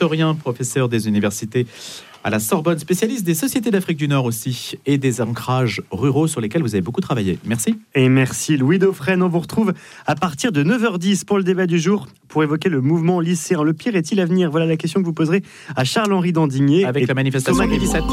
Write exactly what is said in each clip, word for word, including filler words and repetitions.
historien, professeur des universités à la Sorbonne, spécialiste des sociétés d'Afrique du Nord aussi et des ancrages ruraux sur lesquels vous avez beaucoup travaillé. Merci. Et merci Louis Dauphren. On vous retrouve à partir de neuf heures dix pour le débat du jour pour évoquer le mouvement lycéen. Le pire est-il à venir ? Voilà la question que vous poserez à Charles-Henri Dandigné. Avec la manifestation du dix-sept.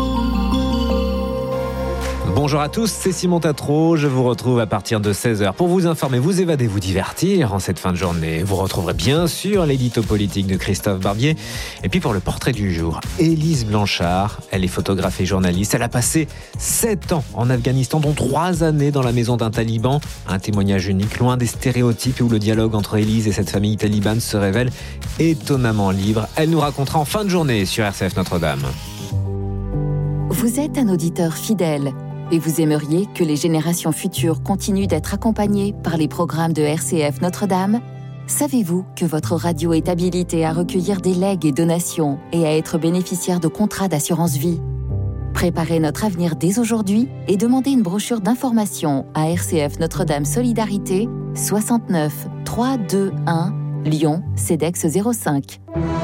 Bonjour à tous, c'est Simon Tatro. Je vous retrouve à partir de seize heures pour vous informer, vous évader, vous divertir en cette fin de journée. Vous retrouverez bien sûr l'édito politique de Christophe Barbier. Et puis pour le portrait du jour, Élise Blanchard. Elle est photographe et journaliste. Elle a passé sept ans en Afghanistan, dont trois années dans la maison d'un taliban. Un témoignage unique, loin des stéréotypes où le dialogue entre Élise et cette famille talibane se révèle étonnamment libre. Elle nous racontera en fin de journée sur R C F Notre-Dame. Vous êtes un auditeur fidèle. Et vous aimeriez que les générations futures continuent d'être accompagnées par les programmes de R C F Notre-Dame ? Savez-vous que votre radio est habilitée à recueillir des legs et donations et à être bénéficiaire de contrats d'assurance vie ? Préparez notre avenir dès aujourd'hui et demandez une brochure d'information à R C F Notre-Dame Solidarité, soixante-neuf trois cent vingt-et-un, Lyon, CEDEX zéro cinq.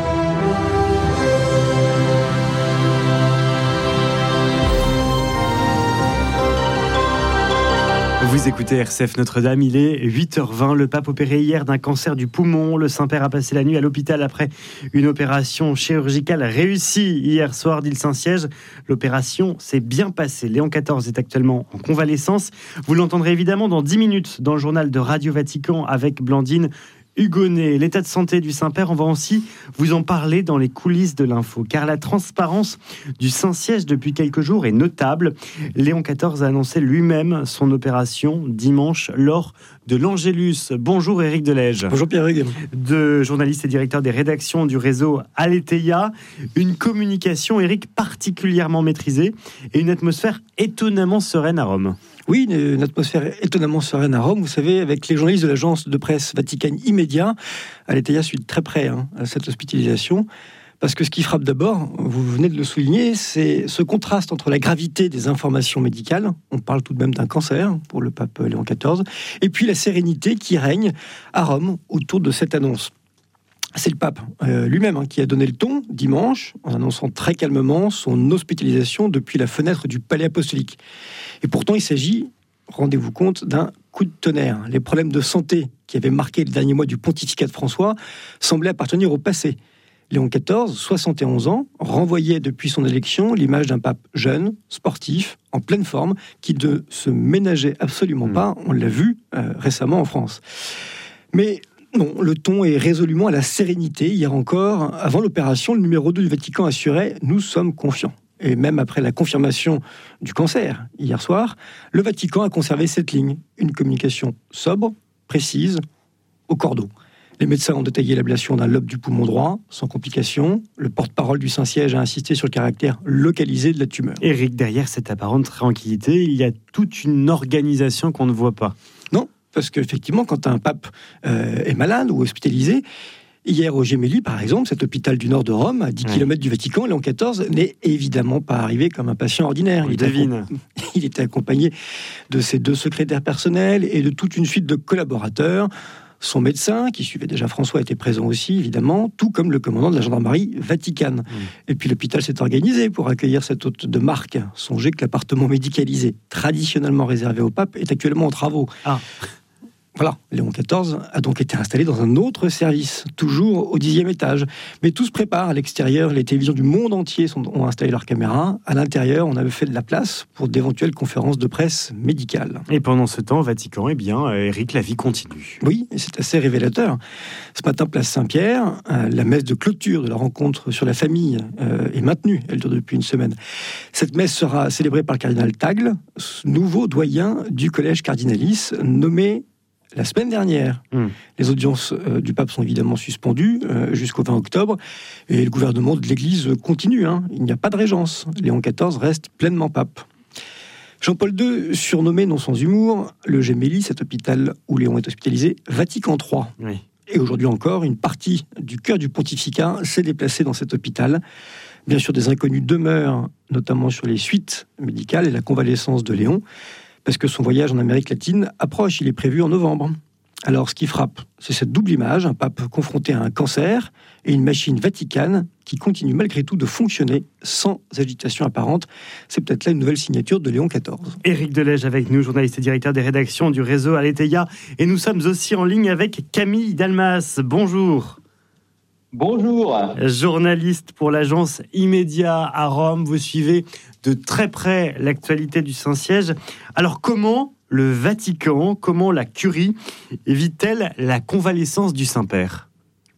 Vous écoutez R C F Notre-Dame, il est huit heures vingt. Le pape opéré hier d'un cancer du poumon. Le Saint-Père a passé la nuit à l'hôpital après une opération chirurgicale réussie hier soir, dit le Saint-Siège. L'opération s'est bien passée. Léon quatorze est actuellement en convalescence. Vous l'entendrez évidemment dans dix minutes dans le journal de Radio Vatican avec Blandine Hugonnet. L'état de santé du Saint-Père, on va aussi vous en parler dans les coulisses de l'info, car la transparence du Saint-Siège depuis quelques jours est notable. Léon quatorze a annoncé lui-même son opération dimanche lors de l'Angélus. Bonjour Éric Delège. Bonjour Pierre-Hugues. De journaliste et directeur des rédactions du réseau Aletheia. Une communication, Éric, particulièrement maîtrisée et une atmosphère étonnamment sereine à Rome. Oui, une atmosphère étonnamment sereine à Rome. Vous savez, avec les journalistes de l'agence de presse Vatican Immédiat, Aletheia suit de très près hein, à cette hospitalisation. Parce que ce qui frappe d'abord, vous venez de le souligner, c'est ce contraste entre la gravité des informations médicales, on parle tout de même d'un cancer pour le pape Léon quatorze, et puis la sérénité qui règne à Rome autour de cette annonce. C'est le pape euh, lui-même hein, qui a donné le ton dimanche en annonçant très calmement son hospitalisation depuis la fenêtre du palais apostolique. Et pourtant, il s'agit, rendez-vous compte, d'un coup de tonnerre. Les problèmes de santé qui avaient marqué les derniers mois du pontificat de François semblaient appartenir au passé. Léon quatorze, soixante et onze ans, renvoyait depuis son élection l'image d'un pape jeune, sportif, en pleine forme, qui ne se ménageait absolument pas. On l'a vu euh, récemment en France. Mais non, le ton est résolument à la sérénité. Hier encore, avant l'opération, le numéro deux du Vatican assurait « Nous sommes confiants ». Et même après la confirmation du cancer, hier soir, le Vatican a conservé cette ligne. Une communication sobre, précise, au cordeau. Les médecins ont détaillé l'ablation d'un lobe du poumon droit, sans complications. Le porte-parole du Saint-Siège a insisté sur le caractère localisé de la tumeur. Éric, derrière cette apparente tranquillité, il y a toute une organisation qu'on ne voit pas. Non, parce qu'effectivement, quand un pape euh, est malade ou hospitalisé, hier au Gemelli, par exemple, cet hôpital du nord de Rome, à dix kilomètres du Vatican, Léon quatorze n'est évidemment pas arrivé comme un patient ordinaire. Il, devine. il était accompagné de ses deux secrétaires personnels et de toute une suite de collaborateurs. Son médecin, qui suivait déjà François, était présent aussi, évidemment, tout comme le commandant de la gendarmerie vaticane. Mmh. Et puis l'hôpital s'est organisé pour accueillir cet hôte de marque. Songez que l'appartement médicalisé, traditionnellement réservé au pape, est actuellement en travaux. Ah. Voilà, Léon quatorze a donc été installé dans un autre service, toujours au dixième étage. Mais tout se prépare à l'extérieur, les télévisions du monde entier sont, ont installé leurs caméras. À l'intérieur, on avait fait de la place pour d'éventuelles conférences de presse médicales. Et pendant ce temps, au Vatican, eh bien, Éric, la vie continue. Oui, et c'est assez révélateur. Ce matin, place Saint-Pierre, la messe de clôture de la rencontre sur la famille euh, est maintenue. Elle dure depuis une semaine. Cette messe sera célébrée par le cardinal Tagle, nouveau doyen du collège cardinalis, nommé la semaine dernière. Mmh. Les audiences euh, du pape sont évidemment suspendues euh, jusqu'au vingt octobre et le gouvernement de l'Église continue. Hein. Il n'y a pas de régence. Léon quatorze reste pleinement pape. Jean-Paul deux, surnommé non sans humour, le Gemelli, cet hôpital où Léon est hospitalisé, Vatican trois. Oui. Et aujourd'hui encore, une partie du cœur du pontificat s'est déplacée dans cet hôpital. Bien sûr, des inconnus demeurent, notamment sur les suites médicales et la convalescence de Léon, parce que son voyage en Amérique latine approche, il est prévu en novembre. Alors, ce qui frappe, c'est cette double image, un pape confronté à un cancer et une machine vaticane qui continue malgré tout de fonctionner sans agitation apparente. C'est peut-être là une nouvelle signature de Léon quatorze. Éric Delège avec nous, journaliste et directeur des rédactions du réseau Aletheia. Et nous sommes aussi en ligne avec Camille Dalmas. Bonjour. Bonjour. Journaliste pour l'agence Immédia à Rome. Vous suivez de très près l'actualité du Saint-Siège. Alors comment le Vatican, comment la Curie évite-t-elle la convalescence du Saint-Père ?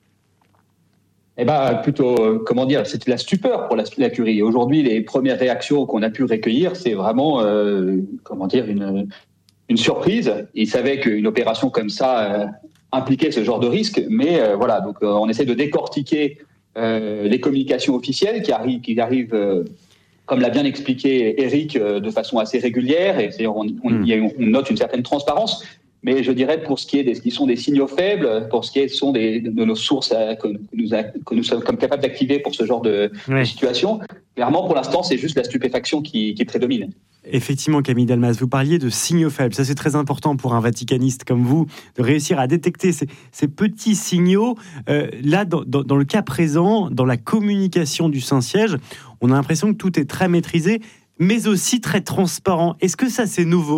Eh bien, plutôt, euh, comment dire, c'était la stupeur pour la, la Curie. Aujourd'hui, les premières réactions qu'on a pu recueillir, c'est vraiment, euh, comment dire, une, une surprise. Ils savaient qu'une opération comme ça euh, impliquait ce genre de risque, mais euh, voilà, donc euh, on essaie de décortiquer euh, les communications officielles qui arrivent, qui arrivent euh, comme l'a bien expliqué Éric, euh, de façon assez régulière, et c'est, on, on, mmh. y a, on note une certaine transparence. Mais je dirais, pour ce qui est des, qui sont des signaux faibles, pour ce qui est, sont des, de nos sources à, que, nous a, que nous sommes comme capables d'activer pour ce genre de, ouais. de situation, clairement, pour l'instant, c'est juste la stupéfaction qui, qui prédomine. Effectivement, Camille Dalmas, vous parliez de signaux faibles. Ça, c'est très important pour un vaticaniste comme vous, de réussir à détecter ces, ces petits signaux. Euh, là, dans, dans, dans le cas présent, dans la communication du Saint-Siège, on a l'impression que tout est très maîtrisé, mais aussi très transparent. Est-ce que ça, c'est nouveau ?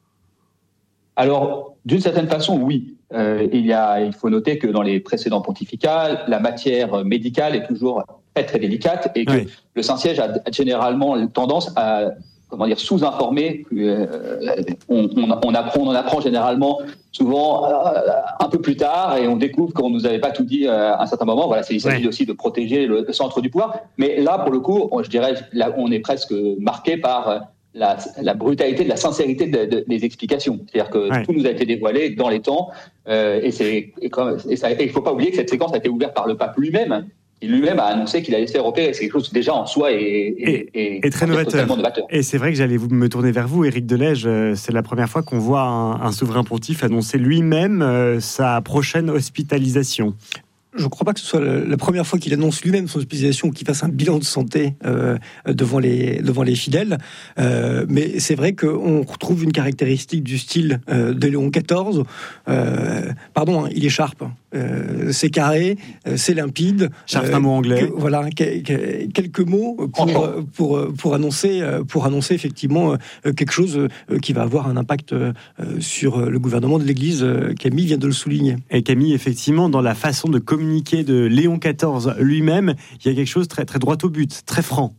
Alors, d'une certaine façon, oui. Euh, il, y a, il faut noter que dans les précédents pontificats, la matière médicale est toujours très, très délicate et que oui. le Saint-Siège a généralement tendance à comment dire, sous-informer. Euh, on, on, on, apprend, on en apprend généralement souvent euh, un peu plus tard et on découvre qu'on ne nous avait pas tout dit euh, à un certain moment. Voilà, c'est, il s'agit ouais. aussi de protéger le, le centre du pouvoir. Mais là, pour le coup, je dirais, là, on est presque marqué par La, la brutalité de la sincérité de, de, des explications. C'est-à-dire que ouais. tout nous a été dévoilé dans les temps euh, et, c'est, et, comme, et, ça, et il ne faut pas oublier que cette séquence a été ouverte par le pape lui-même. Il lui-même a annoncé qu'il allait se faire opérer. C'est quelque chose déjà en soi et, et, et, et très novateur. novateur. Et c'est vrai que j'allais vous me tourner vers vous, Éric Delège. C'est la première fois qu'on voit un, un souverain pontife annoncer lui-même euh, sa prochaine hospitalisation. Je ne crois pas que ce soit la première fois qu'il annonce lui-même son hospitalisation ou qu'il fasse un bilan de santé euh, devant, les, devant les fidèles. Euh, mais c'est vrai qu'on retrouve une caractéristique du style euh, de Léon quatorze. Euh, pardon, hein, il est sharp. Euh, c'est carré, euh, c'est limpide. Sharp, euh, un mot anglais. Que, voilà, que, que, quelques mots pour, pour, pour, pour, annoncer, pour annoncer effectivement quelque chose qui va avoir un impact sur le gouvernement de l'Église. Camille vient de le souligner. Et Camille, effectivement, dans la façon de communiquer communiqué de Léon quatorze lui-même, il y a quelque chose de très, très droit au but, très franc.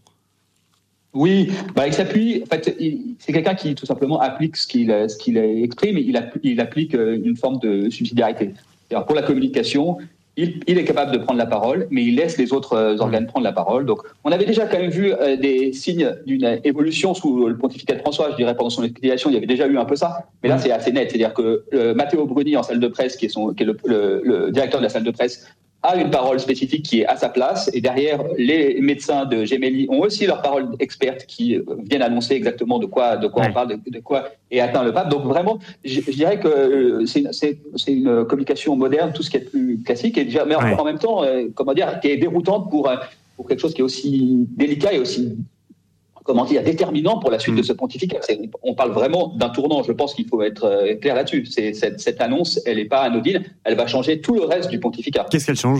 Oui, bah, il s'appuie. En fait, il, c'est quelqu'un qui tout simplement applique ce qu'il, ce qu'il exprime, et il, il applique une forme de subsidiarité. C'est-à-dire pour la communication, il, il est capable de prendre la parole, mais il laisse les autres organes prendre la parole. Donc, on avait déjà quand même vu euh, des signes d'une évolution sous le pontificat de François. Je dirais pendant son explication, il y avait déjà eu un peu ça, mais là c'est assez net. C'est-à-dire que euh, Matteo Bruni en salle de presse, qui est, son, qui est le, le, le directeur de la salle de presse, a une parole spécifique qui est à sa place, et derrière, les médecins de Gemelli ont aussi leur parole experte qui viennent annoncer exactement de quoi, de quoi ouais. on parle, de, de quoi est atteint le pape. Donc vraiment, je, je dirais que c'est, c'est, c'est une communication moderne, tout ce qui est plus classique, et déjà, mais ouais. en même temps, euh, comment dire, qui est déroutante pour, pour quelque chose qui est aussi délicat et aussi, comment dire, déterminant pour la suite mmh. de ce pontificat. C'est, on parle vraiment d'un tournant, je pense qu'il faut être clair là-dessus. C'est, cette, cette annonce, elle n'est pas anodine, elle va changer tout le reste du pontificat. Qu'est-ce qu'elle change ?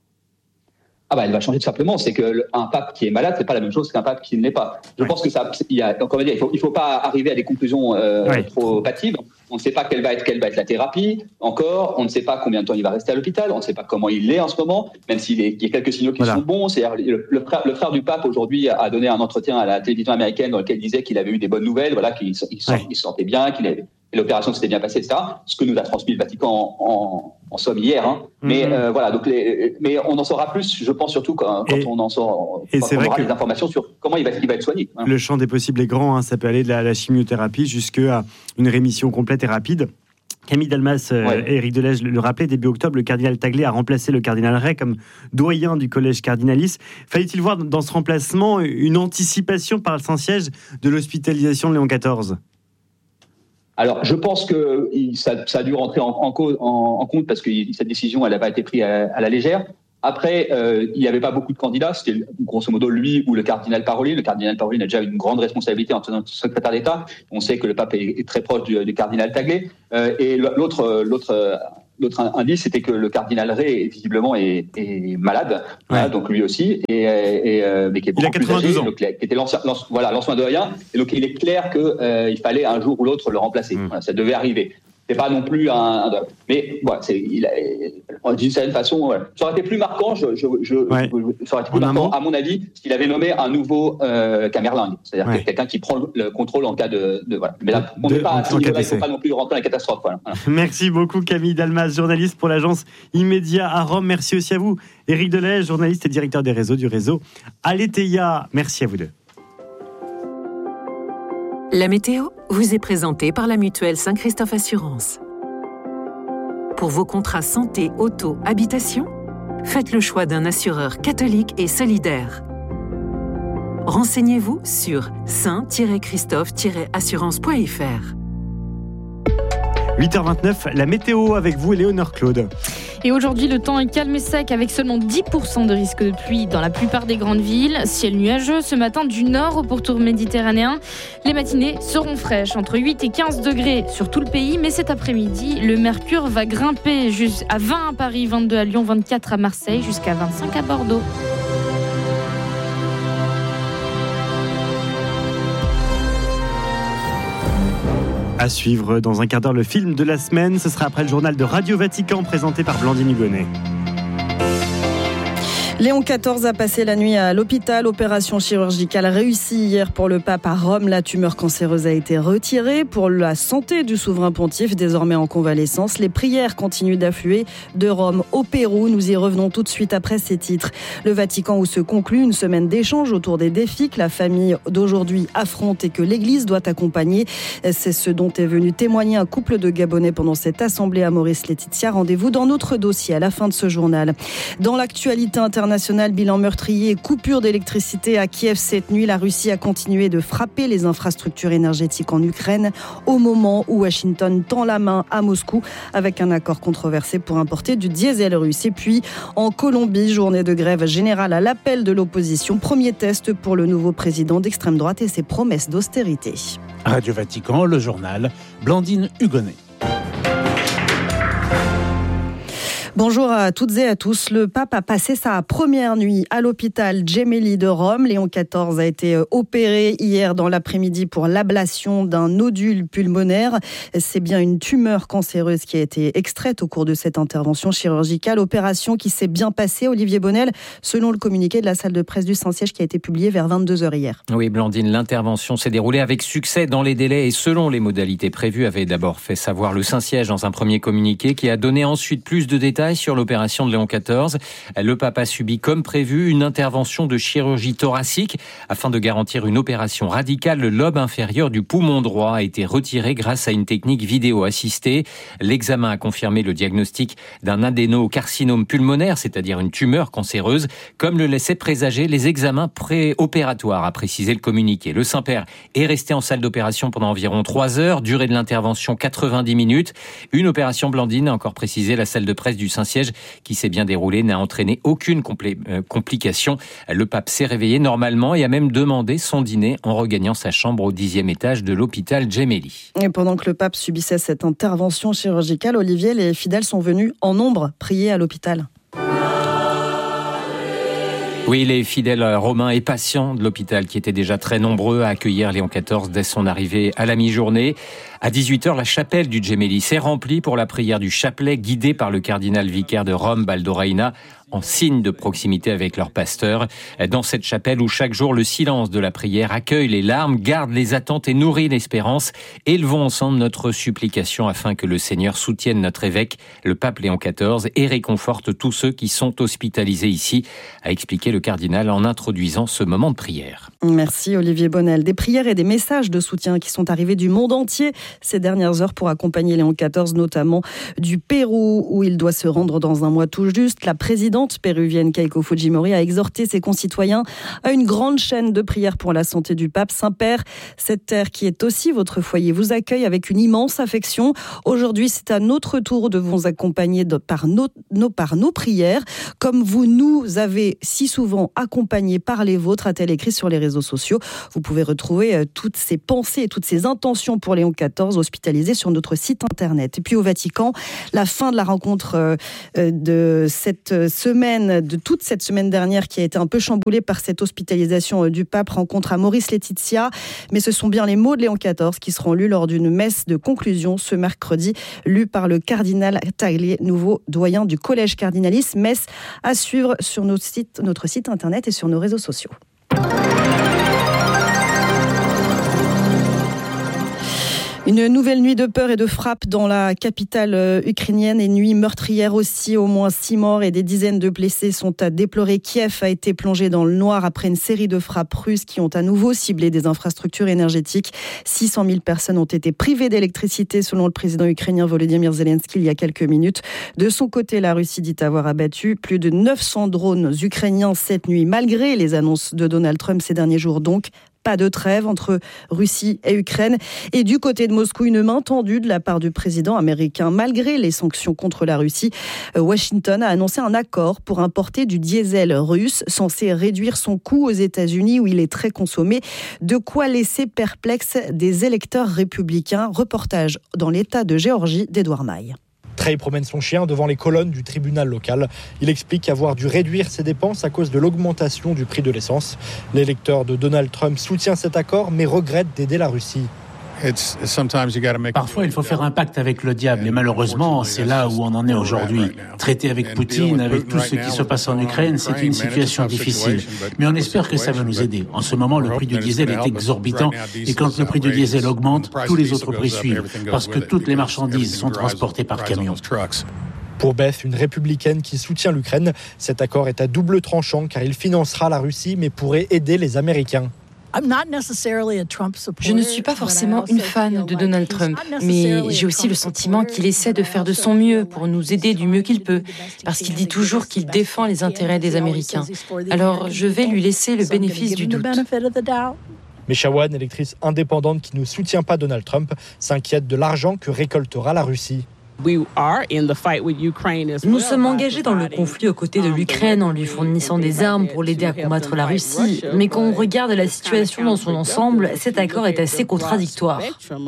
Ah bah elle va changer tout simplement, c'est qu'un pape qui est malade, c'est pas la même chose qu'un pape qui ne l'est pas. Je ouais. pense que ça, il y a, comment dire, il faut, il faut pas arriver à des conclusions euh, ouais. trop hâtives. On ne sait pas quelle va être, quelle va être la thérapie. Encore, on ne sait pas combien de temps il va rester à l'hôpital. On ne sait pas comment il est en ce moment, même s'il est, il y a quelques signaux qui voilà. sont bons. C'est le, le, frère, le frère du pape aujourd'hui a donné un entretien à la télévision américaine dans lequel il disait qu'il avait eu des bonnes nouvelles, voilà, qu'il il, ouais. il se sentait bien, qu'il avait l'opération s'était bien passée, et cetera. Ce que nous a transmis le Vatican en, en, en somme hier. Hein. Mais mm-hmm. euh, voilà, donc les, mais on en saura plus, je pense surtout quand, quand et, on en sort, quand on aura des informations sur comment il va, il va être soigné. Hein. Le champ des possibles est grand. Hein. Ça peut aller de la, la chimiothérapie jusqu'à une rémission complète et rapide. Camille Dalmas ouais. et Éric Delège le rappelaient, début octobre, le cardinal Taglé a remplacé le cardinal Ray comme doyen du collège cardinalis. Fallait-il voir dans ce remplacement une anticipation par le Saint-Siège de l'hospitalisation de Léon quatorze ? Alors, je pense que ça, ça a dû rentrer en, en, en, en compte parce que cette décision, elle n'a pas été prise à, à la légère. Après, euh, il n'y avait pas beaucoup de candidats. C'était grosso modo lui ou le cardinal Paroli. Le cardinal Paroli a déjà une grande responsabilité en tant que secrétaire d'État. On sait que le pape est, est très proche du, du cardinal Taglé. Euh, et l'autre, l'autre, l'autre indice, c'était que le cardinal Ray, visiblement, est, est malade. Ouais. Voilà, donc lui aussi. Et, et, euh, mais qui est beaucoup il a quatre-vingt-deux plus âgé, ans. Donc, qui était l'ancien, l'ancien, voilà, l'ancien doyen. Et donc, il est clair qu'il euh, fallait un jour ou l'autre le remplacer. Mmh. Voilà, ça devait arriver. C'est pas non plus un, un mais voilà, c'est, il a, d'une certaine façon, voilà. Ça aurait été plus marquant, je, je, je, ouais. je ça aurait été plus en marquant, à mon avis, s'il avait nommé un nouveau euh, Camerlingue, c'est-à-dire ouais. quelqu'un qui prend le contrôle en cas de, de voilà. Mais là, on n'est pas à ce niveau-là, il ne faut pas non plus rentrer dans la catastrophe. Voilà. Voilà. Merci beaucoup Camille Dalmas, journaliste pour l'agence Immédiat à Rome. Merci aussi à vous, Éric Delay, journaliste et directeur des réseaux du réseau Aletheia. Merci à vous deux. La météo vous est présentée par la mutuelle Saint-Christophe Assurance. Pour vos contrats santé, auto, habitation, faites le choix d'un assureur catholique et solidaire. Renseignez-vous sur saint christophe assurance point f r. huit heures vingt-neuf, la météo avec vous, Éléonore Claude. Et aujourd'hui, le temps est calme et sec avec seulement dix pour cent de risque de pluie dans la plupart des grandes villes. Ciel nuageux ce matin du nord au pourtour méditerranéen. Les matinées seront fraîches, entre huit et quinze degrés sur tout le pays. Mais cet après-midi, le mercure va grimper jusqu'à vingt à Paris, vingt-deux à Lyon, vingt-quatre à Marseille, jusqu'à vingt-cinq à Bordeaux. À suivre dans un quart d'heure le film de la semaine. Ce sera après le journal de Radio Vatican présenté par Blandine Hugonnet. Léon quatorze a passé la nuit à l'hôpital. Opération chirurgicale réussie hier pour le pape à Rome. La tumeur cancéreuse a été retirée. Pour la santé du souverain pontife, désormais en convalescence, les prières continuent d'affluer de Rome au Pérou. Nous y revenons tout de suite après ces titres. Le Vatican où se conclut une semaine d'échanges autour des défis que la famille d'aujourd'hui affronte et que l'Église doit accompagner. C'est ce dont est venu témoigner un couple de Gabonais pendant cette assemblée à Maurice Laetitia. Rendez-vous dans notre dossier à la fin de ce journal. Dans l'actualité internationale, National, bilan meurtrier et coupure d'électricité à Kiev cette nuit. La Russie a continué de frapper les infrastructures énergétiques en Ukraine au moment où Washington tend la main à Moscou avec un accord controversé pour importer du diesel russe. Et puis en Colombie, journée de grève générale à l'appel de l'opposition. Premier test pour le nouveau président d'extrême droite et ses promesses d'austérité. Radio Vatican, le journal, Blandine Hugonnet. Bonjour à toutes et à tous. Le pape a passé sa première nuit à l'hôpital Gemelli de Rome. Léon quatorze a été opéré hier dans l'après-midi pour l'ablation d'un nodule pulmonaire. C'est bien une tumeur cancéreuse qui a été extraite au cours de cette intervention chirurgicale. Opération qui s'est bien passée, Olivier Bonnel, selon le communiqué de la salle de presse du Saint-Siège qui a été publié vers vingt-deux heures hier. Oui, Blandine, l'intervention s'est déroulée avec succès dans les délais et selon les modalités prévues, avait d'abord fait savoir le Saint-Siège dans un premier communiqué qui a donné ensuite plus de détails sur l'opération de Léon quatorze. Le pape a subi comme prévu une intervention de chirurgie thoracique afin de garantir une opération radicale. Le lobe inférieur du poumon droit a été retiré grâce à une technique vidéo assistée. L'examen a confirmé le diagnostic d'un adénocarcinome pulmonaire, c'est-à-dire une tumeur cancéreuse, comme le laissaient présager les examens préopératoires, a précisé le communiqué. Le Saint-Père est resté en salle d'opération pendant environ trois heures, durée de l'intervention quatre-vingt-dix minutes. Une opération, Blandine, a encore précisé la salle de presse du Saint-Siège, qui s'est bien déroulée, n'a entraîné aucune complé- euh, complication. Le pape s'est réveillé normalement et a même demandé son dîner en regagnant sa chambre au dixième étage de l'hôpital Gemelli. Et pendant que le pape subissait cette intervention chirurgicale, Olivier, les fidèles sont venus en nombre prier à l'hôpital. Oui, les fidèles romains et patients de l'hôpital qui étaient déjà très nombreux à accueillir Léon quatorze dès son arrivée à la mi-journée. À dix-huit heures, la chapelle du Gemelli s'est remplie pour la prière du chapelet guidée par le cardinal vicaire de Rome, Baldo Reina, en signe de proximité avec leur pasteur. Dans cette chapelle où chaque jour le silence de la prière accueille les larmes, garde les attentes et nourrit l'espérance, élevons ensemble notre supplication afin que le Seigneur soutienne notre évêque, le pape Léon quatorze, et réconforte tous ceux qui sont hospitalisés ici, a expliqué le cardinal en introduisant ce moment de prière. Merci Olivier Bonnel. Des prières et des messages de soutien qui sont arrivés du monde entier ces dernières heures pour accompagner Léon quatorze, notamment du Pérou où il doit se rendre dans un mois tout juste. La présidente présidente péruvienne Keiko Fujimori a exhorté ses concitoyens à une grande chaîne de prières pour la santé du pape. Saint-Père, cette terre qui est aussi votre foyer vous accueille avec une immense affection. Aujourd'hui, c'est à notre tour de vous accompagner de, par, nos, nos, par nos prières, comme vous nous avez si souvent accompagnés par les vôtres, a-t-elle écrit sur les réseaux sociaux. Vous pouvez retrouver euh, toutes ces pensées et toutes ces intentions pour Léon quatorze hospitalisé sur notre site internet. Et puis au Vatican, la fin de la rencontre euh, de cette semaine, de toute cette semaine dernière qui a été un peu chamboulée par cette hospitalisation euh, du pape, rencontre à Maurice Laetitia. Mais ce sont bien les mots de Léon quatorze qui seront lus lors d'une messe de conclusion ce mercredi, lue par le cardinal Taglier, nouveau doyen du collège cardinaliste. Messe à suivre sur notre site, notre site internet et sur nos réseaux sociaux. Une nouvelle nuit de peur et de frappe dans la capitale ukrainienne et nuit meurtrière aussi. Au moins six morts et des dizaines de blessés sont à déplorer. Kiev a été plongé dans le noir après une série de frappes russes qui ont à nouveau ciblé des infrastructures énergétiques. six cent mille personnes ont été privées d'électricité selon le président ukrainien Volodymyr Zelensky il y a quelques minutes. De son côté, la Russie dit avoir abattu plus de neuf cents drones ukrainiens cette nuit, malgré les annonces de Donald Trump ces derniers jours donc. Pas de trêve entre Russie et Ukraine. Et du côté de Moscou, une main tendue de la part du président américain. Malgré les sanctions contre la Russie, Washington a annoncé un accord pour importer du diesel russe, censé réduire son coût aux États-Unis où il est très consommé. De quoi laisser perplexes des électeurs républicains. Reportage dans l'État de Géorgie d'Edouard Maille. Trey promène son chien devant les colonnes du tribunal local. Il explique avoir dû réduire ses dépenses à cause de l'augmentation du prix de l'essence. L'électeur de Donald Trump soutient cet accord mais regrette d'aider la Russie. Parfois, il faut faire un pacte avec le diable et malheureusement, c'est là où on en est aujourd'hui. Traiter avec Poutine, avec tout ce qui se passe en Ukraine, c'est une situation difficile. Mais on espère que ça va nous aider. En ce moment, le prix du diesel est exorbitant et quand le prix du diesel augmente, tous les autres prix suivent parce que toutes les marchandises sont transportées par camion. Pour Beth, une républicaine qui soutient l'Ukraine, cet accord est à double tranchant car il financera la Russie mais pourrait aider les Américains. Je ne suis pas forcément une fan de Donald Trump, mais j'ai aussi le sentiment qu'il essaie de faire de son mieux pour nous aider du mieux qu'il peut, parce qu'il dit toujours qu'il défend les intérêts des Américains. Alors je vais lui laisser le bénéfice du doute. Mais Shawan, électrice indépendante qui ne soutient pas Donald Trump, s'inquiète de l'argent que récoltera la Russie. Nous sommes engagés dans le conflit aux côtés de l'Ukraine en lui fournissant des armes pour l'aider à combattre la Russie. Mais quand on regarde la situation dans son ensemble, cet accord est assez contradictoire.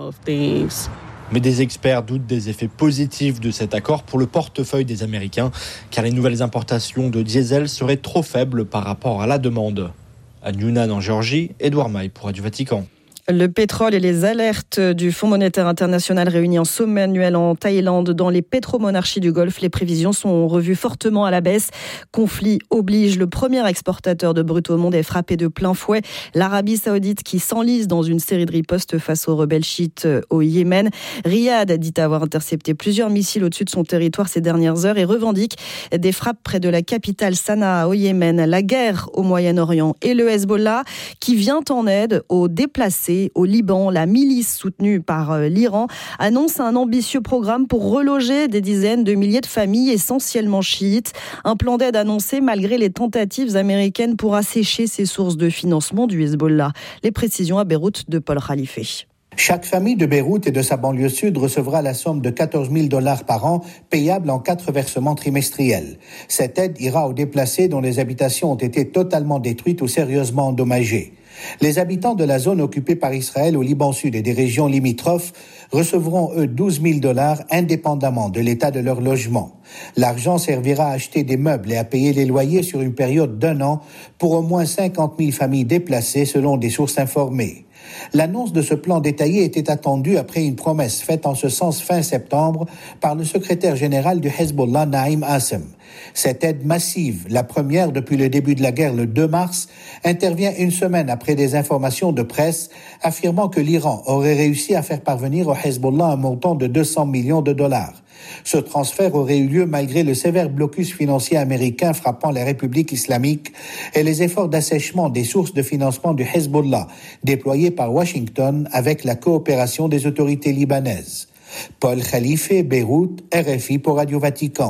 Mais des experts doutent des effets positifs de cet accord pour le portefeuille des Américains, car les nouvelles importations de diesel seraient trop faibles par rapport à la demande. À Yunnan en Géorgie, Edouard Maille pour Radio Vatican. Le pétrole et les alertes du Fonds monétaire international réunis en sommet annuel en Thaïlande dans les pétromonarchies du Golfe. Les prévisions sont revues fortement à la baisse. Conflit oblige, le premier exportateur de brut au monde est frappé de plein fouet. L'Arabie Saoudite qui s'enlise dans une série de ripostes face aux rebelles chiites au Yémen. Riyad dit avoir intercepté plusieurs missiles au-dessus de son territoire ces dernières heures et revendique des frappes près de la capitale Sanaa au Yémen. La guerre au Moyen-Orient et le Hezbollah qui vient en aide aux déplacés au Liban. La milice soutenue par l'Iran annonce un ambitieux programme pour reloger des dizaines de milliers de familles essentiellement chiites. Un plan d'aide annoncé malgré les tentatives américaines pour assécher ces sources de financement du Hezbollah. Les précisions à Beyrouth de Paul Khalife. Chaque famille de Beyrouth et de sa banlieue sud recevra la somme de quatorze mille dollars par an, payable en quatre versements trimestriels. Cette aide ira aux déplacés dont les habitations ont été totalement détruites ou sérieusement endommagées. Les habitants de la zone occupée par Israël au Liban Sud et des régions limitrophes recevront, eux, douze mille dollars indépendamment de l'état de leur logement. L'argent servira à acheter des meubles et à payer les loyers sur une période d'un an pour au moins cinquante mille familles déplacées selon des sources informées. L'annonce de ce plan détaillé était attendue après une promesse faite en ce sens fin septembre par le secrétaire général du Hezbollah, Naïm Assem. Cette aide massive, la première depuis le début de la guerre le deux mars, intervient une semaine après des informations de presse affirmant que l'Iran aurait réussi à faire parvenir au Hezbollah un montant de deux cents millions de dollars. Ce transfert aurait eu lieu malgré le sévère blocus financier américain frappant la République islamique et les efforts d'assèchement des sources de financement du Hezbollah déployés par Washington avec la coopération des autorités libanaises. Paul Khalife, Beyrouth, R F I pour Radio Vatican.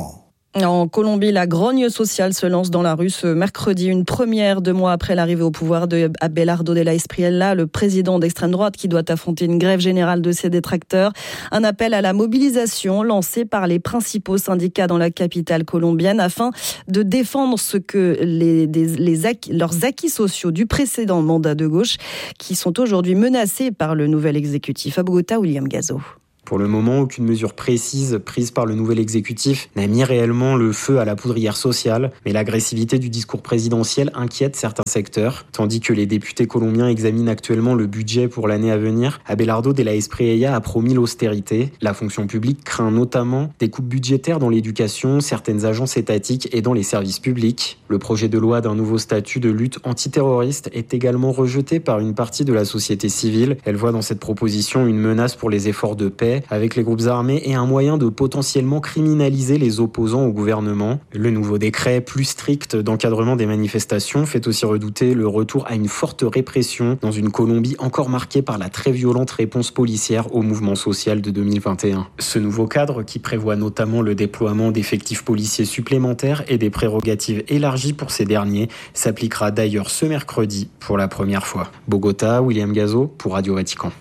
En Colombie, la grogne sociale se lance dans la rue ce mercredi, une première deux mois après l'arrivée au pouvoir de Abelardo de la Espriella, le président d'extrême droite qui doit affronter une grève générale de ses détracteurs. Un appel à la mobilisation lancé par les principaux syndicats dans la capitale colombienne afin de défendre ce que les, des, les acquis, leurs acquis sociaux du précédent mandat de gauche qui sont aujourd'hui menacés par le nouvel exécutif. À Bogota, William Gazo. Pour le moment, aucune mesure précise prise par le nouvel exécutif n'a mis réellement le feu à la poudrière sociale, mais l'agressivité du discours présidentiel inquiète certains secteurs. Tandis que les députés colombiens examinent actuellement le budget pour l'année à venir, Abelardo de la Espriella a promis l'austérité. La fonction publique craint notamment des coupes budgétaires dans l'éducation, certaines agences étatiques et dans les services publics. Le projet de loi d'un nouveau statut de lutte antiterroriste est également rejeté par une partie de la société civile. Elle voit dans cette proposition une menace pour les efforts de paix avec les groupes armés et un moyen de potentiellement criminaliser les opposants au gouvernement. Le nouveau décret plus strict d'encadrement des manifestations fait aussi redouter le retour à une forte répression dans une Colombie encore marquée par la très violente réponse policière au mouvement social de deux mille vingt et un. Ce nouveau cadre, qui prévoit notamment le déploiement d'effectifs policiers supplémentaires et des prérogatives élargies pour ces derniers, s'appliquera d'ailleurs ce mercredi pour la première fois. Bogota, William Gazo pour Radio Vatican.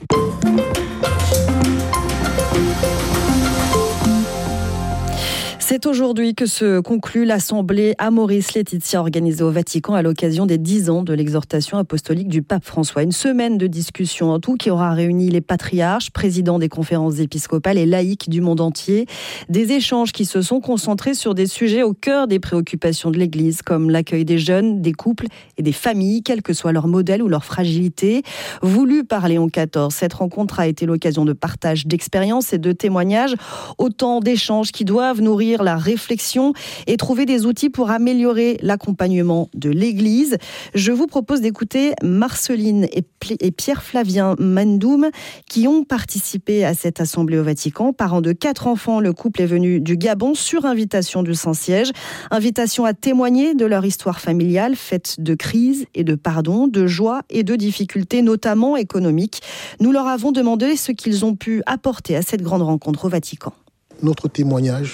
C'est aujourd'hui que se conclut l'assemblée Amoris Laetitia organisée au Vatican à l'occasion des dix ans de l'exhortation apostolique du pape François. Une semaine de discussion en tout qui aura réuni les patriarches, présidents des conférences épiscopales et laïcs du monde entier. Des échanges qui se sont concentrés sur des sujets au cœur des préoccupations de l'Église, comme l'accueil des jeunes, des couples et des familles, quel que soit leur modèle ou leur fragilité. Voulue par Léon quatorze, cette rencontre a été l'occasion de partage d'expériences et de témoignages, autant d'échanges qui doivent nourrir la réflexion et trouver des outils pour améliorer l'accompagnement de l'Église. Je vous propose d'écouter Marceline et Pierre-Flavien Mandoum qui ont participé à cette assemblée au Vatican. Parents de quatre enfants, le couple est venu du Gabon sur invitation du Saint-Siège. Invitation à témoigner de leur histoire familiale faite de crises et de pardon, de joie et de difficultés, notamment économiques. Nous leur avons demandé ce qu'ils ont pu apporter à cette grande rencontre au Vatican. Notre témoignage,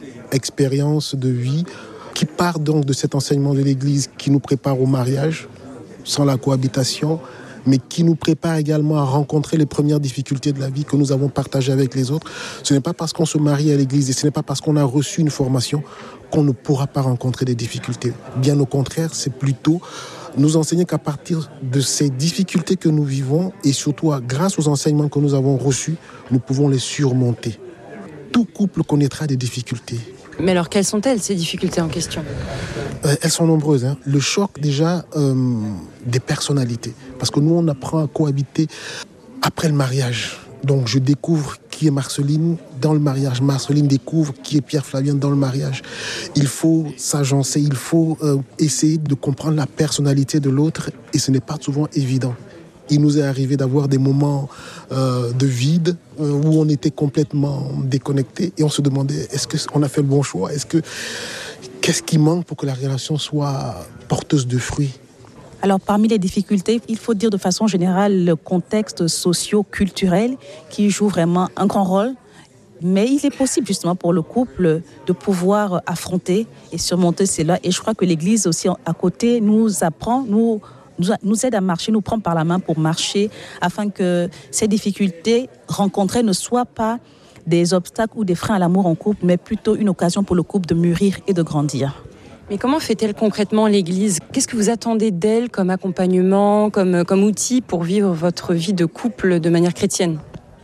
expérience de vie qui part donc de cet enseignement de l'Église qui nous prépare au mariage sans la cohabitation, mais qui nous prépare également à rencontrer les premières difficultés de la vie que nous avons partagées avec les autres. Ce n'est pas parce qu'on se marie à l'Église et ce n'est pas parce qu'on a reçu une formation qu'on ne pourra pas rencontrer des difficultés. Bien au contraire, c'est plutôt nous enseigner qu'à partir de ces difficultés que nous vivons et surtout grâce aux enseignements que nous avons reçus, nous pouvons les surmonter. Tout couple connaîtra des difficultés. Mais alors, quelles sont-elles, ces difficultés en question ? euh, Elles sont nombreuses. Hein. Le choc, déjà, euh, des personnalités. Parce que nous, on apprend à cohabiter après le mariage. Donc, je découvre qui est Marceline dans le mariage. Marceline découvre qui est Pierre-Flavien dans le mariage. Il faut s'agencer, il faut euh, essayer de comprendre la personnalité de l'autre. Et ce n'est pas souvent évident. Il nous est arrivé d'avoir des moments euh, de vide euh, où on était complètement déconnecté et on se demandait est-ce qu'on a fait le bon choix ? Est-ce que, qu'est-ce qui manque pour que la relation soit porteuse de fruits ? Alors, parmi les difficultés, il faut dire de façon générale le contexte socio-culturel qui joue vraiment un grand rôle. Mais il est possible justement pour le couple de pouvoir affronter et surmonter cela. Et je crois que l'Église aussi à côté nous apprend, nous nous aide à marcher, nous prend par la main pour marcher, afin que ces difficultés rencontrées ne soient pas des obstacles ou des freins à l'amour en couple, mais plutôt une occasion pour le couple de mûrir et de grandir. Mais comment fait-elle concrètement l'Église ? Qu'est-ce que vous attendez d'elle comme accompagnement, comme, comme outil pour vivre votre vie de couple de manière chrétienne ?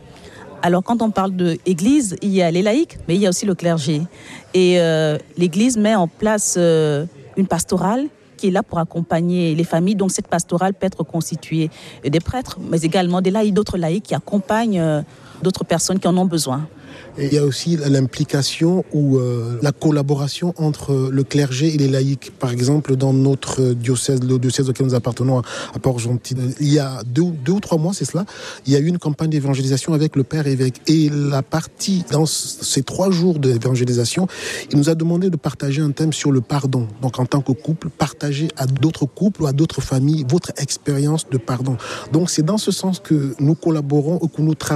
Alors, quand on parle de l'Église, il y a les laïcs, mais il y a aussi le clergé. Et euh, l'Église met en place euh, une pastorale qui est là pour accompagner les familles. Donc cette pastorale peut être constituée des prêtres, mais également des laïcs, d'autres laïcs qui accompagnent euh, d'autres personnes qui en ont besoin. Et il y a aussi l'implication ou euh, la collaboration entre le clergé et les laïcs. Par exemple, dans notre diocèse, le diocèse auquel nous appartenons à Port-Gentil, il y a deux, deux ou trois mois, c'est cela, il y a eu une campagne d'évangélisation avec le père évêque. Et la partie, dans ces trois jours d'évangélisation, il nous a demandé de partager un thème sur le pardon. Donc en tant que couple, partager à d'autres couples ou à d'autres familles votre expérience de pardon. Donc c'est dans ce sens que nous collaborons ou que nous travaillons avec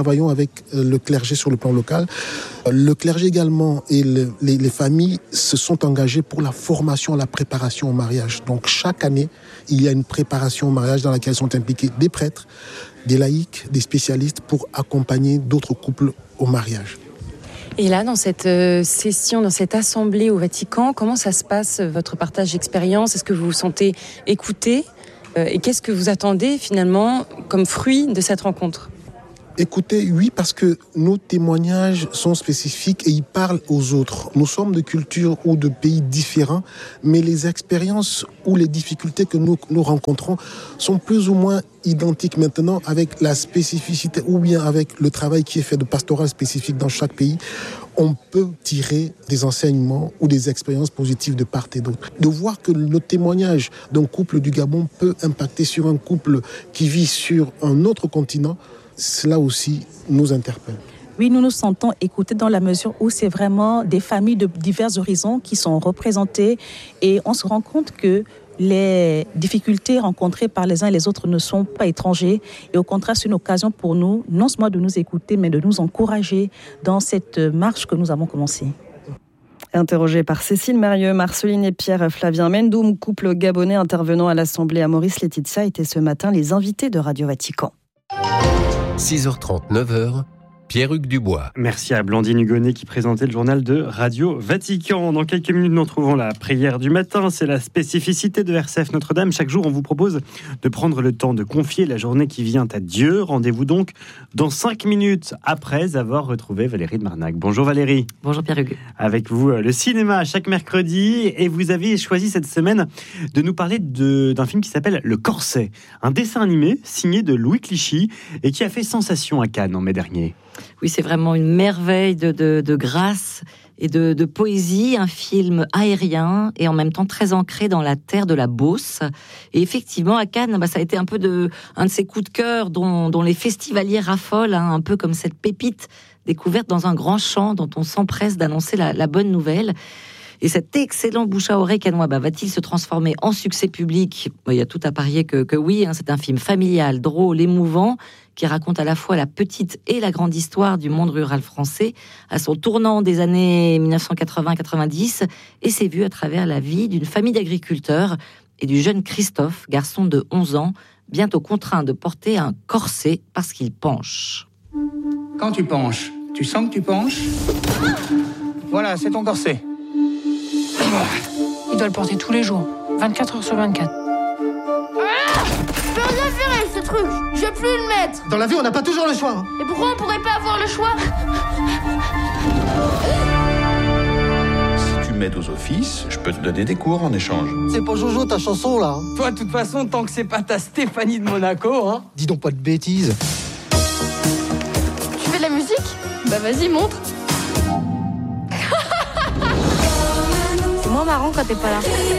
le clergé sur le plan local. Le clergé également et le, les, les familles se sont engagés pour la formation, la préparation au mariage. Donc chaque année, il y a une préparation au mariage dans laquelle sont impliqués des prêtres, des laïcs, des spécialistes pour accompagner d'autres couples au mariage. Et là, dans cette euh, session, dans cette assemblée au Vatican, comment ça se passe, votre partage d'expérience? Est-ce que vous vous sentez écouté? euh, Et qu'est-ce que vous attendez finalement comme fruit de cette rencontre? Écoutez, oui, parce que nos témoignages sont spécifiques et ils parlent aux autres. Nous sommes de cultures ou de pays différents, mais les expériences ou les difficultés que nous, nous rencontrons sont plus ou moins identiques maintenant avec la spécificité ou bien avec le travail qui est fait de pastoral spécifique dans chaque pays. On peut tirer des enseignements ou des expériences positives de part et d'autre. De voir que le témoignage d'un couple du Gabon peut impacter sur un couple qui vit sur un autre continent, cela aussi nous interpelle. Oui, nous nous sentons écoutés dans la mesure où c'est vraiment des familles de divers horizons qui sont représentées et on se rend compte que les difficultés rencontrées par les uns et les autres ne sont pas étrangers et au contraire c'est une occasion pour nous non seulement de nous écouter mais de nous encourager dans cette marche que nous avons commencée. Interrogé par Cécile Mérieux, Marceline et Pierre-Flavien Mendoum, couple gabonais intervenant à l'Assemblée à Maurice-Laetitia, étaient ce matin les invités de Radio Vatican. six heures trente, neuf heures, Pierre-Hugues Dubois. Merci à Blandine Hugonnet qui présentait le journal de Radio Vatican. Dans quelques minutes, nous retrouvons la prière du matin. C'est la spécificité de R C F Notre-Dame. Chaque jour, on vous propose de prendre le temps de confier la journée qui vient à Dieu. Rendez-vous donc dans cinq minutes après avoir retrouvé Valérie de Marnac. Bonjour Valérie. Bonjour Pierre-Hugues. Avec vous, le cinéma chaque mercredi. Et vous avez choisi cette semaine de nous parler de, d'un film qui s'appelle Le Corset. Un dessin animé signé de Louis Clichy et qui a fait sensation à Cannes en mai dernier. Oui, c'est vraiment une merveille de, de, de grâce et de, de poésie, un film aérien et en même temps très ancré dans la terre de la Beauce. Et effectivement, à Cannes, bah, ça a été un peu de, un de ces coups de cœur dont, dont les festivaliers raffolent, hein, un peu comme cette pépite découverte dans un grand champ dont on s'empresse d'annoncer la, la bonne nouvelle. Et cet excellent bouche à oreille cannois, bah, va-t-il se transformer en succès public ? Il y a tout à parier que, que oui, hein, c'est un film familial, drôle, émouvant, qui raconte à la fois la petite et la grande histoire du monde rural français, à son tournant des années dix-neuf cent quatre-vingts quatre-vingt-dix, et c'est vu à travers la vie d'une famille d'agriculteurs et du jeune Christophe, garçon de onze ans, bientôt contraint de porter un corset parce qu'il penche. Quand tu penches, tu sens que tu penches ? Voilà, c'est ton corset. Il doit le porter tous les jours, vingt-quatre heures sur vingt-quatre. Ah, je peux rien faire avec ce truc, je vais plus le mettre. Dans la vie, on n'a pas toujours le choix. Et pourquoi on pourrait pas avoir le choix ? Si tu m'aides aux offices, je peux te donner des cours en échange. C'est pas Jojo ta chanson là. Toi, de toute façon, tant que c'est pas ta Stéphanie de Monaco, hein. Dis donc pas de bêtises. Tu fais de la musique ? Bah vas-y, montre. Moins marrant quand t'es pas là.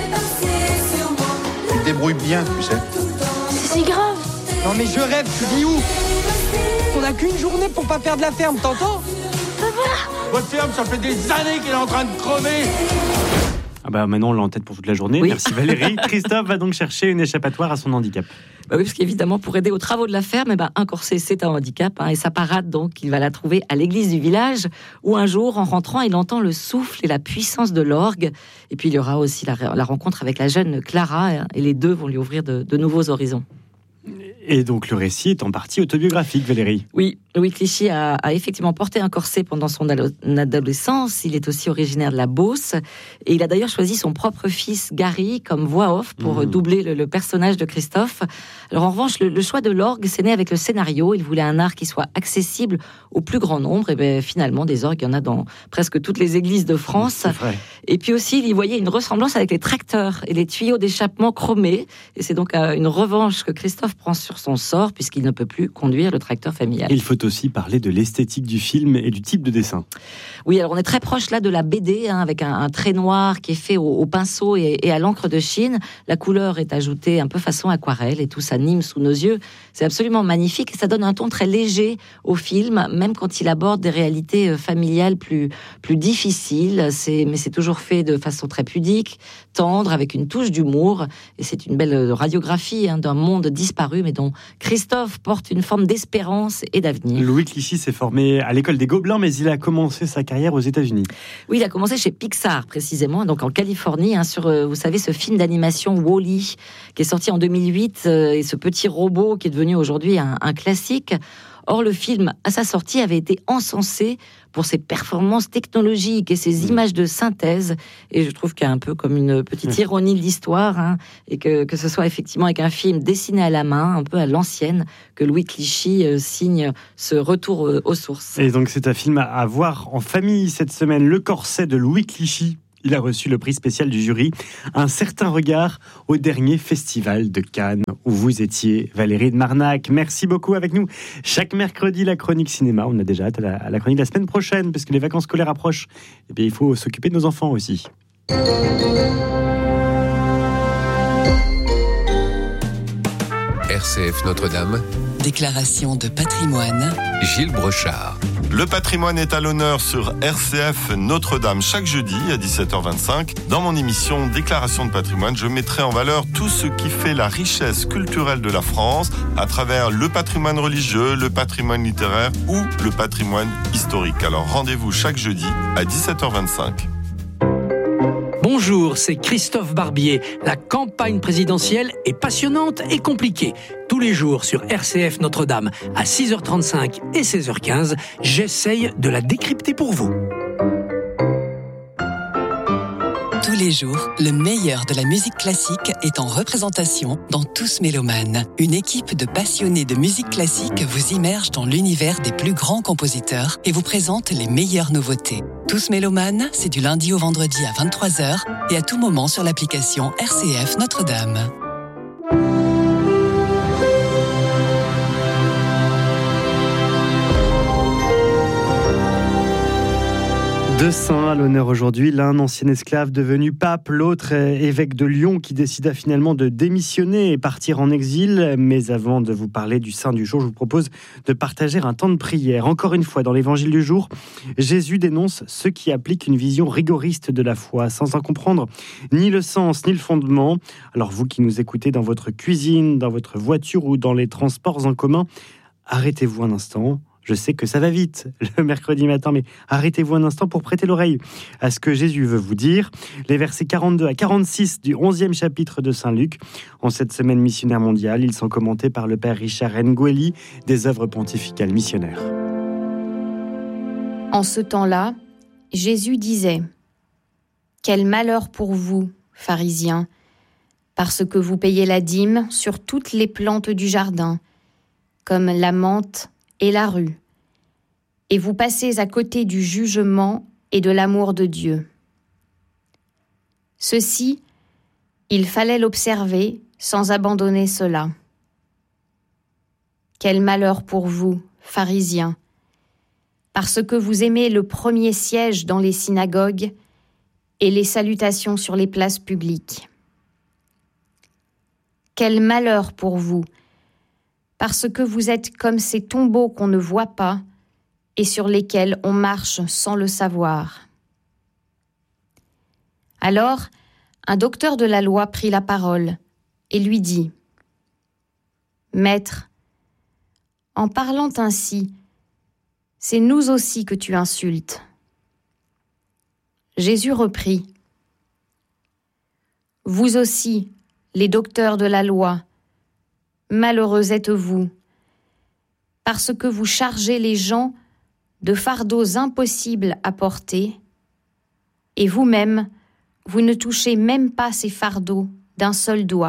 Tu te débrouilles bien, tu sais. C'est si grave. Non mais je rêve, tu dis où ? On a qu'une journée pour pas perdre la ferme, t'entends ? Papa ! Votre ferme, ça fait des années qu'elle est en train de crever. Ah bah maintenant on l'a en tête pour toute la journée. Oui. Merci Valérie. Christophe va donc chercher une échappatoire à son handicap. Bah oui, parce qu'évidemment, pour aider aux travaux de la ferme, eh ben, un corset, c'est un handicap. Hein, et sa parade, donc, il va la trouver à l'église du village, où un jour, en rentrant, il entend le souffle et la puissance de l'orgue. Et puis, il y aura aussi la, la rencontre avec la jeune Clara, hein, et les deux vont lui ouvrir de, de nouveaux horizons. Et donc, le récit est en partie autobiographique, Valérie. Oui, Louis Clichy a, a effectivement porté un corset pendant son adolescence. Il est aussi originaire de la Beauce. Et il a d'ailleurs choisi son propre fils, Gary, comme voix off pour mmh. doubler le, le personnage de Christophe. Alors, en revanche, le, le choix de l'orgue, c'est né avec le scénario. Il voulait un art qui soit accessible au plus grand nombre. Et bien, finalement, des orgues, il y en a dans presque toutes les églises de France. Et puis aussi, il y voyait une ressemblance avec les tracteurs et les tuyaux d'échappement chromés. Et c'est donc euh, une revanche que Christophe prend sur son sort, puisqu'il ne peut plus conduire le tracteur familial. Il faut aussi parler de l'esthétique du film et du type de dessin. Oui, alors on est très proche là de la B D, hein, avec un, un trait noir qui est fait au, au pinceau et, et à l'encre de Chine. La couleur est ajoutée un peu façon aquarelle et tout s'anime sous nos yeux. C'est absolument magnifique et ça donne un ton très léger au film, même quand il aborde des réalités familiales plus, plus difficiles. C'est, mais c'est toujours fait de façon très pudique, tendre, avec une touche d'humour. Et c'est une belle radiographie hein, d'un monde disparu, mais dont révolution. Christophe porte une forme d'espérance et d'avenir. Louis Clichy s'est formé à l'école des Gobelins, mais il a commencé sa carrière aux États-Unis. Oui, il a commencé chez Pixar, précisément, donc en Californie, hein, sur, euh, vous savez, ce film d'animation Wall-E, qui est sorti en deux mille huit, euh, et ce petit robot qui est devenu aujourd'hui un, un classique. Or, le film, à sa sortie, avait été encensé pour ses performances technologiques et ses images de synthèse. Et je trouve qu'il y a un peu comme une petite ironie de l'histoire, hein, et que, que ce soit effectivement avec un film dessiné à la main, un peu à l'ancienne, que Louis Clichy euh, signe ce retour euh, aux sources. Et donc, c'est un film à voir en famille cette semaine. Le corset de Louis Clichy. Il a reçu le prix spécial du jury, Un certain regard, au dernier festival de Cannes, où vous étiez, Valérie de Marnac. Merci beaucoup avec nous. Chaque mercredi, la chronique cinéma. On a déjà hâte à la, à la chronique de la semaine prochaine, parce que les vacances scolaires approchent. Et bien, il faut s'occuper de nos enfants aussi. R C F Notre-Dame. Déclaration de patrimoine. Gilles Brochard. Le patrimoine est à l'honneur sur R C F Notre-Dame chaque jeudi à dix-sept heures vingt-cinq. Dans mon émission Déclaration de patrimoine, je mettrai en valeur tout ce qui fait la richesse culturelle de la France à travers le patrimoine religieux, le patrimoine littéraire ou le patrimoine historique. Alors rendez-vous chaque jeudi à dix-sept heures vingt-cinq. Bonjour, c'est Christophe Barbier. La campagne présidentielle est passionnante et compliquée. Tous les jours sur R C F Notre-Dame à six heures trente-cinq et seize heures quinze, j'essaye de la décrypter pour vous. Tous les jours, le meilleur de la musique classique est en représentation dans Tous Mélomanes. Une équipe de passionnés de musique classique vous immerge dans l'univers des plus grands compositeurs et vous présente les meilleures nouveautés. Tous Mélomanes, c'est du lundi au vendredi à vingt-trois heures et à tout moment sur l'application R C F Notre-Dame. Deux saints à l'honneur aujourd'hui, l'un ancien esclave devenu pape, l'autre évêque de Lyon qui décida finalement de démissionner et partir en exil. Mais avant de vous parler du saint du jour, je vous propose de partager un temps de prière. Encore une fois, dans l'évangile du jour, Jésus dénonce ceux qui appliquent une vision rigoriste de la foi, sans en comprendre ni le sens ni le fondement. Alors vous qui nous écoutez dans votre cuisine, dans votre voiture ou dans les transports en commun, arrêtez-vous un instant. Je sais que ça va vite le mercredi matin, mais arrêtez-vous un instant pour prêter l'oreille à ce que Jésus veut vous dire. Les versets quarante-deux à quarante-six du onzième chapitre de Saint Luc. En cette semaine missionnaire mondiale, ils sont commentés par le père Richard Ngueli des œuvres pontificales missionnaires. En ce temps-là, Jésus disait : « Quel malheur pour vous, pharisiens, parce que vous payez la dîme sur toutes les plantes du jardin, comme la menthe et la rue, et vous passez à côté du jugement et de l'amour de Dieu. Ceci, il fallait l'observer sans abandonner cela. Quel malheur pour vous, pharisiens, parce que vous aimez le premier siège dans les synagogues et les salutations sur les places publiques. Quel malheur pour vous, parce que vous êtes comme ces tombeaux qu'on ne voit pas et sur lesquels on marche sans le savoir. » Alors, un docteur de la loi prit la parole et lui dit : « Maître, en parlant ainsi, c'est nous aussi que tu insultes. » Jésus reprit : « Vous aussi, les docteurs de la loi, malheureux êtes-vous, parce que vous chargez les gens de fardeaux impossibles à porter, et vous-même, vous ne touchez même pas ces fardeaux d'un seul doigt. »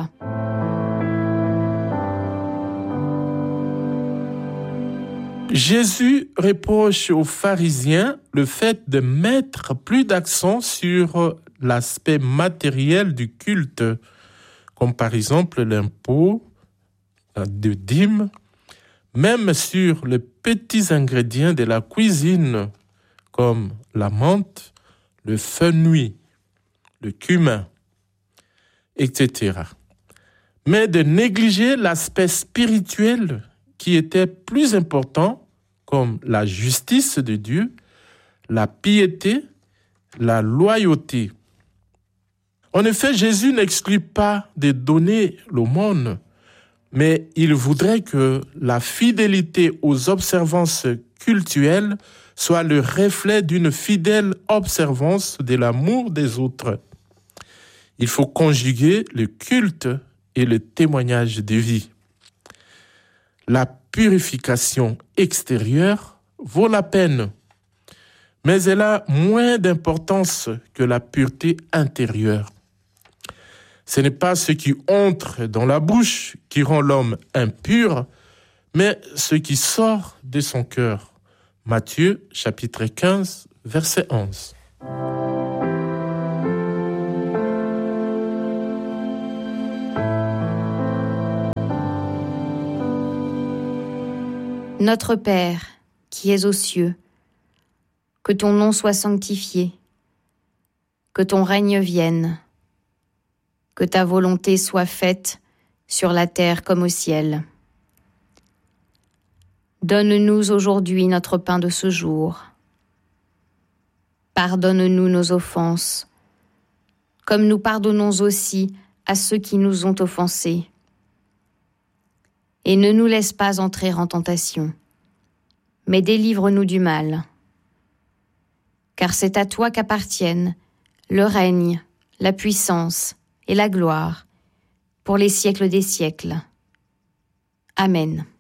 Jésus reproche aux pharisiens le fait de mettre plus d'accent sur l'aspect matériel du culte, comme par exemple l'impôt de dîme, même sur les petits ingrédients de la cuisine, comme la menthe, le fenouil, le cumin, et cetera. Mais de négliger l'aspect spirituel qui était plus important, comme la justice de Dieu, la piété, la loyauté. En effet, Jésus n'exclut pas de donner l'aumône, mais il voudrait que la fidélité aux observances cultuelles soit le reflet d'une fidèle observance de l'amour des autres. Il faut conjuguer le culte et le témoignage de vie. La purification extérieure vaut la peine, mais elle a moins d'importance que la pureté intérieure. Ce n'est pas ce qui entre dans la bouche qui rend l'homme impur, mais ce qui sort de son cœur. Matthieu, chapitre quinze, verset onze. Notre Père, qui es aux cieux, que ton nom soit sanctifié, que ton règne vienne, que ta volonté soit faite sur la terre comme au ciel. Donne-nous aujourd'hui notre pain de ce jour. Pardonne-nous nos offenses, comme nous pardonnons aussi à ceux qui nous ont offensés. Et ne nous laisse pas entrer en tentation, mais délivre-nous du mal. Car c'est à toi qu'appartiennent le règne, la puissance et la gloire pour les siècles des siècles. Amen.